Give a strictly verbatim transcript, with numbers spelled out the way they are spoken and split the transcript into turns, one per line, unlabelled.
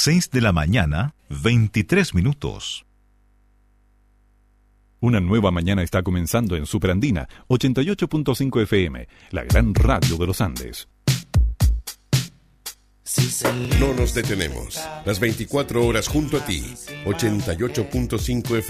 seis de la mañana, veintitrés minutos.
Una nueva mañana está comenzando en Superandina, ochenta y ocho punto cinco F M, la gran radio de los Andes.
No nos detenemos. Las veinticuatro horas junto a ti. ochenta y ocho punto cinco F M.